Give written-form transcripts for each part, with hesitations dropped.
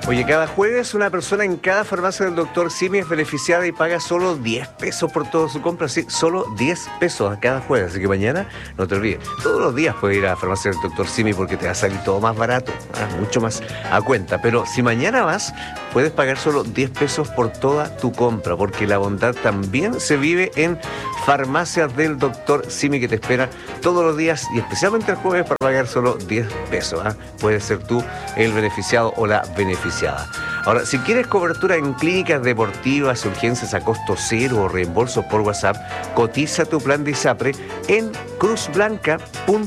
Oye, cada jueves una persona en cada farmacia del doctor Simi es beneficiada y paga solo 10 pesos por toda su compra. Sí, solo 10 pesos a cada jueves. Así que mañana no te olvides. Todos los días puedes ir a la farmacia del doctor Simi porque te va a salir todo más barato, mucho más a cuenta. Pero si mañana vas, puedes pagar solo 10 pesos por toda tu compra, porque la bondad también se vive en farmacias del doctor Simi, que te espera todos los días y especialmente el jueves para pagar solo 10 pesos. Puedes ser tú el beneficiado o la beneficiada. Ahora, si quieres cobertura en clínicas deportivas, urgencias a costo cero o reembolsos por WhatsApp, cotiza tu plan de ISAPRE en cruzblanca.cl.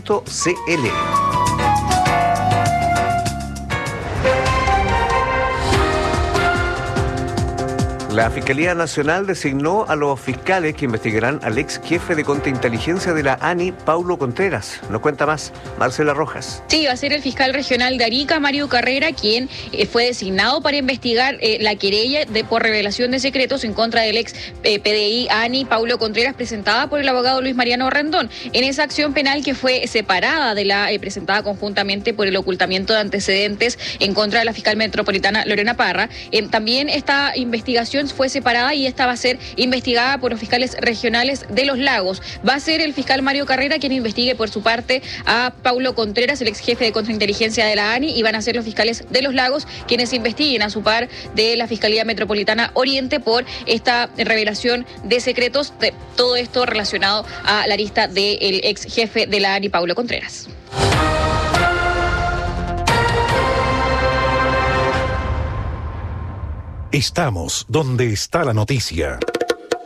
La Fiscalía Nacional designó a los fiscales que investigarán al ex jefe de contrainteligencia de la ANI, Paulo Contreras. Nos cuenta más Marcela Rojas. Sí, va a ser el fiscal regional de Arica, Mario Carrera, quien fue designado para investigar la querella por revelación de secretos en contra del ex PDI ANI, Paulo Contreras, presentada por el abogado Luis Mariano Rendón. En esa acción penal que fue separada de la presentada conjuntamente por el ocultamiento de antecedentes en contra de la fiscal metropolitana Lorena Parra, también esta investigación fue separada y esta va a ser investigada por los fiscales regionales de Los Lagos. Va a ser el fiscal Mario Carrera quien investigue por su parte a Paulo Contreras, el ex jefe de contrainteligencia de la ANI, y van a ser los fiscales de Los Lagos quienes investiguen a su par de la Fiscalía Metropolitana Oriente por esta revelación de secretos, de todo esto relacionado a la lista del ex jefe de la ANI, Paulo Contreras. Estamos donde está la noticia.